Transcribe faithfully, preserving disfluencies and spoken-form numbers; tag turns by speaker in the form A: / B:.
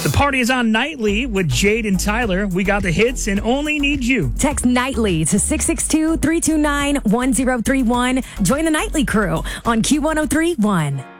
A: The party is on nightly with Jade and Tyler. We got the hits and only need you.
B: Text nightly to six six two, three two nine, one zero three one. Join the nightly crew on Q one oh three point one.